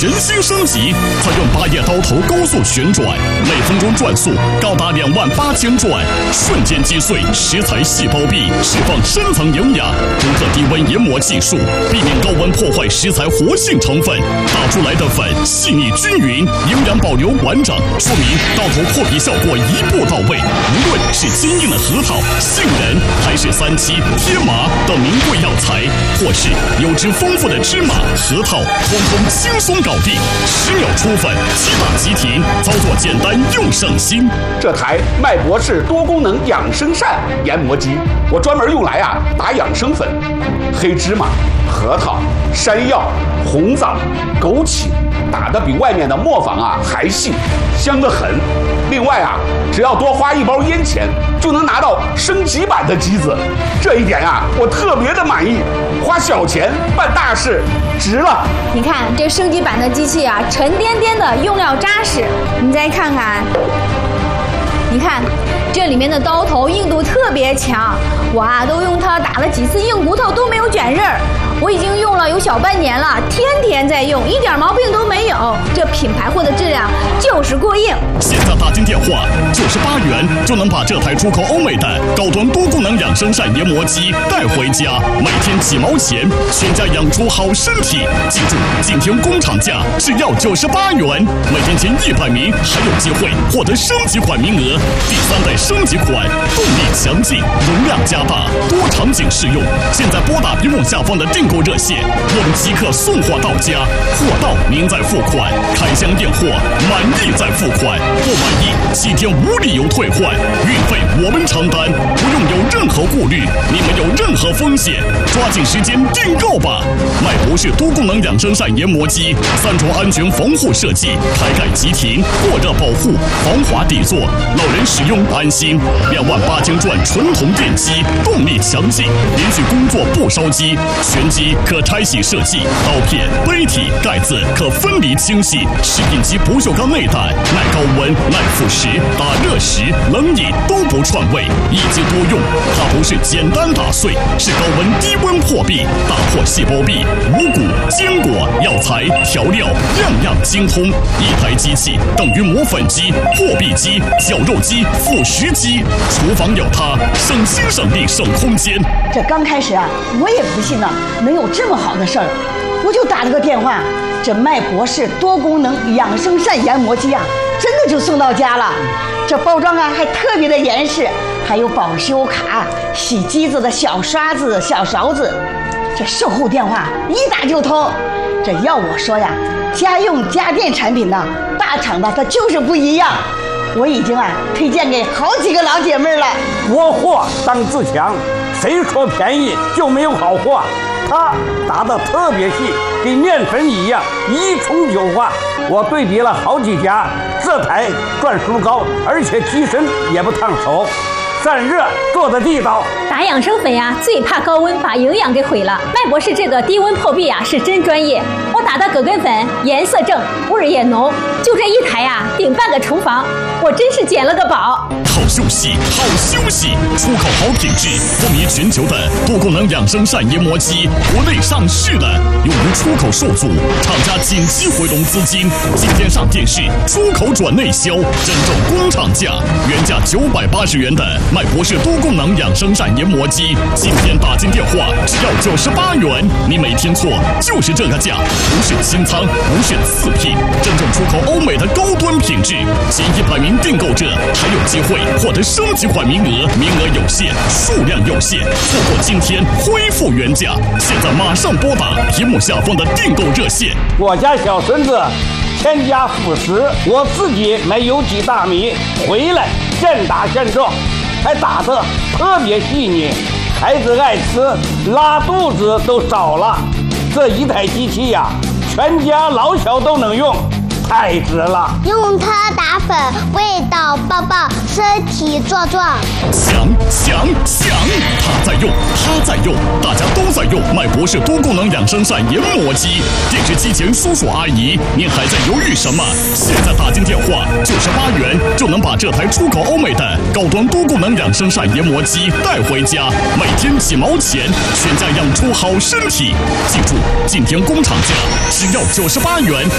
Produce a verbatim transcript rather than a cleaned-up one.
全新升级，采用八叶刀头高速旋转，每分钟转速高达两万八千转，瞬间击碎食材细胞壁，释放深层营养。独特低温研磨技术，避免高温破坏食材活性成分，打出来的粉细腻均匀，营养保留完整，说明刀头破壁效果一步到位。无论是坚硬的核桃、杏仁，还是三七、天麻等名贵药材，或是油脂丰富的芝麻、核桃，通通轻松搞定，十秒出粉，七打即停，操作简单又省心。 这台麦博士多功能养生扇研磨机，我专门用来啊打养生粉，黑芝麻、核桃、山药、红枣、枸杞，打得比外面的磨坊啊还细，香得很。另外啊，只要多花一包烟钱，就能拿到升级版的机子，这一点啊，我特别的满意。花小钱办大事，值了。 你看这升级版的机器啊，沉甸甸的，用料扎实。你再看看，你看这里面的刀头硬度特别强，我啊都用它打了几次硬骨头都没有卷刃儿。我已经用了有小半年了，天天在用，一点毛病都没有。这品牌货的质量就是过硬。 现在打进电话九十八元就能把这台出口欧美的高端多功能养生扇研磨机带回家，每天几毛钱，全家养出好身体。记住，今天工厂价只要九十八元，每天前一百名还有机会获得升级款名额。第三代升级款，动力强劲，容量加大，多场景适用。现在拨打屏幕下方的订购热线，我们即刻送货到家，货到您再付款，开箱验货，满意再付款，不满意七天无理由退换，运费我们承担，不用有任何顾虑，你没有任何风险，抓紧时间订购吧！麦博士多功能养生扇研磨机，三重安全防护设计，开盖即停，过热保护，防滑底座，老人使用安心。两万八千转纯铜电机，动力强劲，连续工作不烧机，全机可拆洗设计，刀片、杯体、盖子可分离清洗，食品级不锈钢内胆，耐高温、耐腐蚀，打热食、冷饮都不串味，一机多用。它不是简单打碎，是高温低温破壁，打破细胞壁，五谷、坚果、药材、调料样样精通。一台机器等于磨粉机、破壁机、绞肉机、腐蚀机，厨房有它，省心省力省空间。 这刚开始啊，我也不信呢、啊，能有这么好的事儿，我就打了个电话，这麦博士多功能养生扇研磨机啊，真的就送到家了。这包装啊还特别的严实，还有保修卡、洗机子的小刷子、小勺子。这售后电话一打就通。这要我说呀，家用家电产品呢，大厂的它就是不一样。我已经啊推荐给好几个老姐妹了。 国货当自强，谁说便宜就没有好货？它打得特别细，跟面粉一样，一冲就化。我对比了好几家，这台转速高，而且机身也不烫手，散热做的地道。 打养生粉呀，最怕高温把营养给毁了。麦博士这个低温破壁啊，是真专业。我打的葛根粉颜色正，味儿也浓，就这一台呀，顶半个厨房。我真是捡了个宝。 好休息，好休息，出口好品质，风靡全球的多功能养生扇研磨机，国内上市的，用于出口受阻，厂家紧急回笼资金，今天上电视，出口转内销，真正工厂价，原价九百八十元的麦博士多功能养生扇研磨机，今天打进电话只要九十八元，你没听错，就是这个价，不是清仓，不是次品，真正出口欧美的高端品质，前一百名订购者还有机会获得升级款名额，名额有限，数量有限，错过今天恢复原价，现在马上拨打屏幕下方的订购热线。 我家小孙子添加辅食，我自己买有机大米回来现打现种，还打得特别细腻，孩子爱吃，拉肚子都少了。这一台机器呀、啊，全家老小都能用，太值了。 用它打粉，味道棒棒，身体壮壮。 强强强！他在用，他在用，大家都在用麦博士多功能养生扇研磨机。电视机前叔叔阿姨，您还在犹豫什么？现在打进电话，九十八元就能把这台出口欧美的高端多功能养生扇研磨机带回家，每天几毛钱，全家养出好身体。记住，今天工厂价只要九十八元。